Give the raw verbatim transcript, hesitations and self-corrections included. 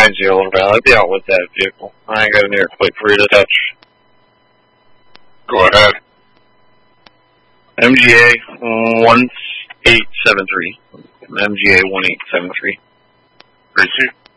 nine zero Valley. I'll be out with that vehicle. I ain't got an air plate for you to touch. Go ahead. M G A one eight seven three. M G A one eight seven three. Gracie?